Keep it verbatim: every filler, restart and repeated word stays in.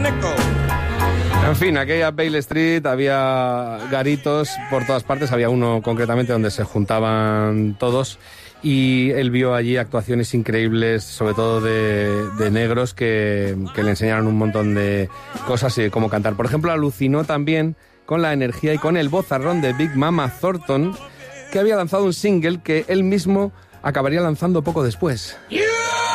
En fin, aquella Bale Street había garitos por todas partes, había uno concretamente donde se juntaban todos y él vio allí actuaciones increíbles, sobre todo de, de negros que, que le enseñaron un montón de cosas y cómo cantar. Por ejemplo, alucinó también con la energía y con el vozarrón de Big Mama Thornton, que había lanzado un single que él mismo acabaría lanzando poco después. You